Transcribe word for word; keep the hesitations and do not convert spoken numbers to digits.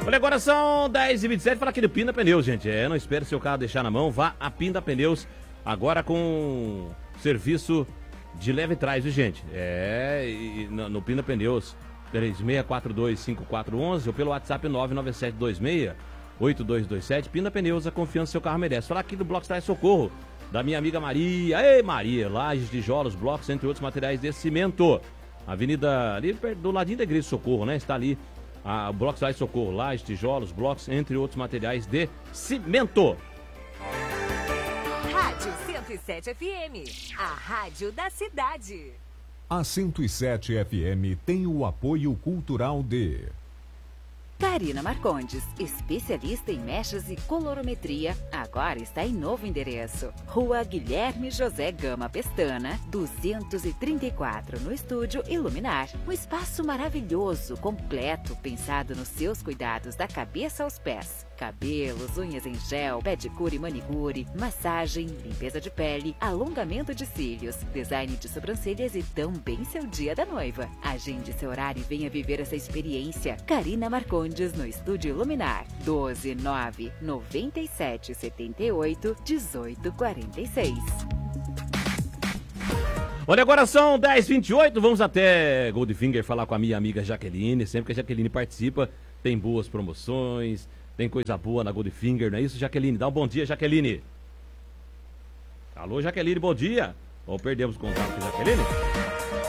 Olha, agora são dez e vinte e sete, fala aqui do Pinda Pneus, gente. É, não espere seu carro deixar na mão, vá a Pinda Pneus, agora com serviço de leve trás, viu, gente? É, e no, no Pinda Pneus, três seis quatro dois cinco quatro um um ou pelo WhatsApp nove nove sete dois seis oito dois dois sete. Pinda Pneus, a confiança que seu carro merece. Falar aqui do Blockstar Socorro, da minha amiga Maria. Ei, Maria, lajes, tijolos, blocos, entre outros materiais de cimento. Avenida ali do ladinho da Igreja Socorro, né? Está ali a Blockstar Socorro, lajes, tijolos, blocos, entre outros materiais de cimento. Rádio cento e sete F M, a rádio da cidade. A cento e sete F M tem o apoio cultural de Karina Marcondes, especialista em mechas e colorometria, agora está em novo endereço. Rua Guilherme José Gama Pestana, duzentos e trinta e quatro, no Estúdio Iluminar. Um espaço maravilhoso, completo, pensado nos seus cuidados da cabeça aos pés. Cabelos, unhas em gel, pedicure e manicure, massagem, limpeza de pele, alongamento de cílios, design de sobrancelhas e também seu dia da noiva. Agende seu horário e venha viver essa experiência. Karina Marcondes no Estúdio Iluminar. doze nove noventa e sete setenta e oito dezoito quarenta e seis. Olha, agora são dez e vinte e oito, vamos até Goldfinger falar com a minha amiga Jaqueline. Sempre que a Jaqueline participa, tem boas promoções, tem coisa boa na Goldfinger, não é isso, Jaqueline? Dá um bom dia, Jaqueline. Alô, Jaqueline, bom dia. Ou perdemos o contato com a Jaqueline?